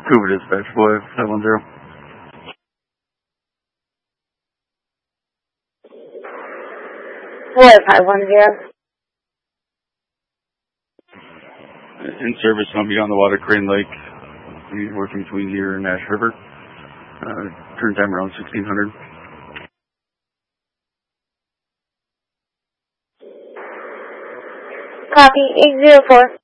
Cooper Dispatch, boy, 510. Boy, 510. In service on Beyond the Water, Crane Lake. He's working between here and Ash River. Turn time around 1600. Copy, 804.